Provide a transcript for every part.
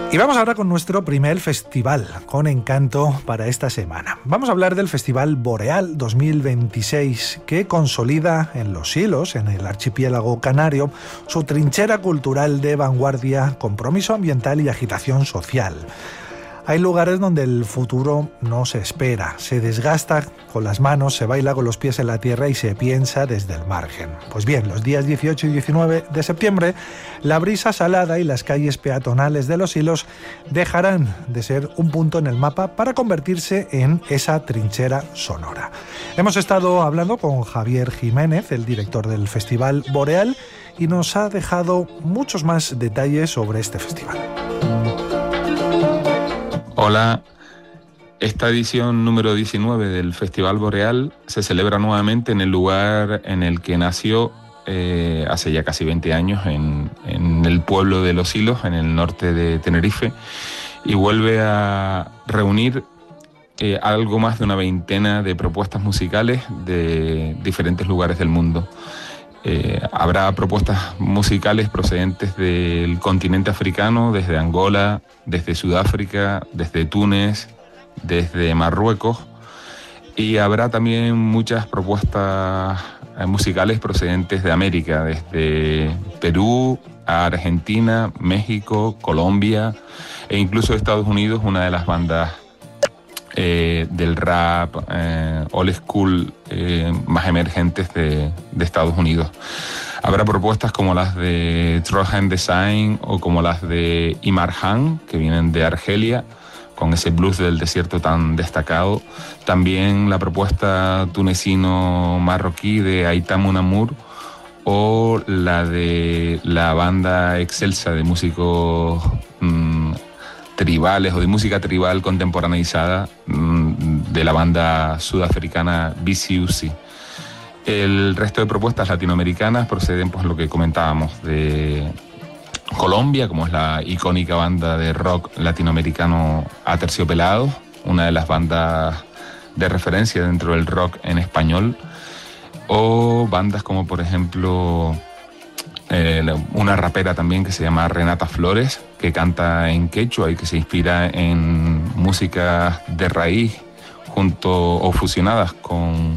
Y vamos ahora con nuestro primer festival con encanto para esta semana. Vamos a hablar del Festival Boreal 2026, que consolida en Los Silos, en el archipiélago canario, su trinchera cultural de vanguardia, compromiso ambiental y agitación social. Hay lugares donde el futuro no se espera, se desgasta con las manos, se baila con los pies en la tierra y se piensa desde el margen. Pues bien, los días 18 y 19 de septiembre, la brisa salada y las calles peatonales de Los Silos dejarán de ser un punto en el mapa para convertirse en esa trinchera sonora. Hemos estado hablando con Javier Jiménez, el director del Festival Boreal, y nos ha dejado muchos más detalles sobre este festival. Hola, esta edición número 19 del Festival Boreal se celebra nuevamente en el lugar en el que nació hace ya casi 20 años, en el pueblo de Los Silos, en el norte de Tenerife, y vuelve a reunir algo más de una veintena de propuestas musicales de diferentes lugares del mundo. Habrá propuestas musicales procedentes del continente africano, desde Angola, desde Sudáfrica, desde Túnez, desde Marruecos, y habrá también muchas propuestas musicales procedentes de América, desde Perú a Argentina, México, Colombia e incluso Estados Unidos, una de las bandas del rap old school más emergentes de Estados Unidos. Habrá propuestas como las de Trojan Design o como las de Imarhan, que vienen de Argelia, con ese blues del desierto tan destacado. También la propuesta tunecino-marroquí de Aitam Unamur, o la de la banda excelsa de músicos tribales o de música tribal contemporaneizada de la banda sudafricana BCUC. El resto de propuestas latinoamericanas proceden, pues, lo que comentábamos, de Colombia, como es la icónica banda de rock latinoamericano Aterciopelados, una de las bandas de referencia dentro del rock en español, o bandas como, por ejemplo, una rapera también que se llama Renata Flores, que canta en quechua y que se inspira en músicas de raíz o fusionadas con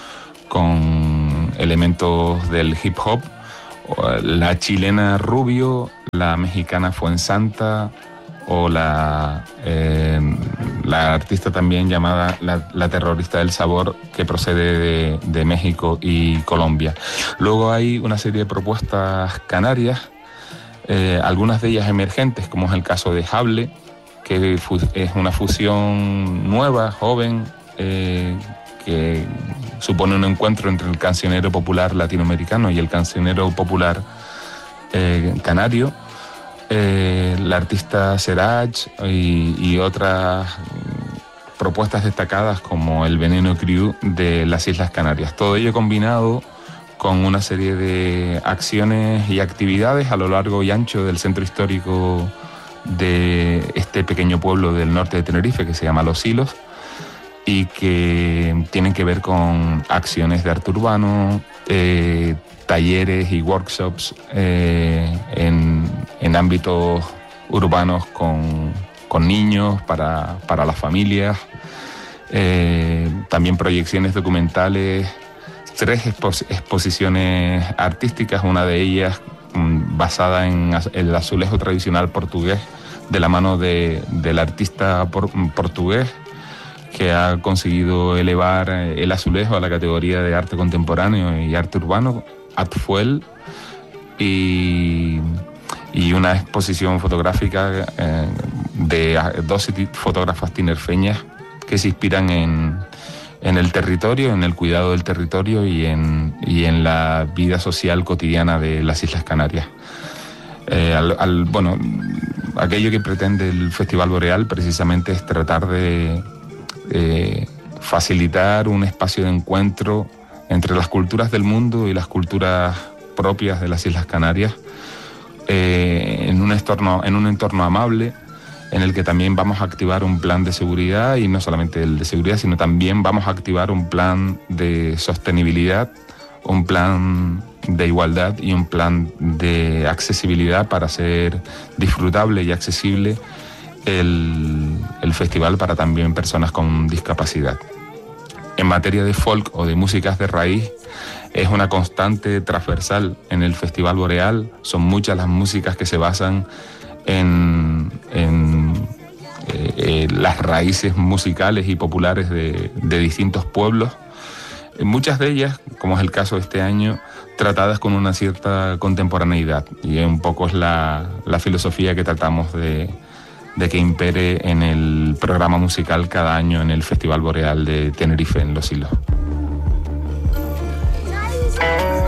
elementos del hip hop. La chilena Rubio, la mexicana Fuensanta, o la artista también llamada la Terrorista del Sabor, que procede de México y Colombia. Luego hay una serie de propuestas canarias, algunas de ellas emergentes, como es el caso de Hable, que es una fusión nueva, joven, que supone un encuentro entre el cancionero popular latinoamericano y el cancionero popular canario. La artista Serach y otras propuestas destacadas como el Veneno Crew de las Islas Canarias. Todo ello combinado con una serie de acciones y actividades a lo largo y ancho del centro histórico de este pequeño pueblo del norte de Tenerife que se llama Los Silos, y que tienen que ver con acciones de arte urbano, talleres y workshops en ámbitos urbanos con niños, para las familias, también proyecciones documentales, 3 exposiciones artísticas, una de ellas basada en el azulejo tradicional portugués, de la mano del artista portugués, que ha conseguido elevar el azulejo a la categoría de arte contemporáneo y arte urbano, Atfuel, y una exposición fotográfica de 12 fotógrafas tinerfeñas que se inspiran en el territorio, en el cuidado del territorio y en la vida social cotidiana de las Islas Canarias. Aquello que pretende el Festival Boreal precisamente es tratar de facilitar un espacio de encuentro entre las culturas del mundo y las culturas propias de las Islas Canarias, en un entorno amable, en el que también vamos a activar un plan de seguridad, y no solamente el de seguridad, sino también vamos a activar un plan de sostenibilidad, un plan de igualdad y un plan de accesibilidad para hacer disfrutable y accesible el festival para también personas con discapacidad. En materia de folk o de músicas de raíz, es una constante transversal en el Festival Boreal. Son muchas las músicas que se basan en las raíces musicales y populares de distintos pueblos. Muchas de ellas, como es el caso de este año, tratadas con una cierta contemporaneidad. Y un poco es la filosofía que tratamos de que impere en el programa musical cada año en el Festival Boreal de Tenerife, en Los Silos.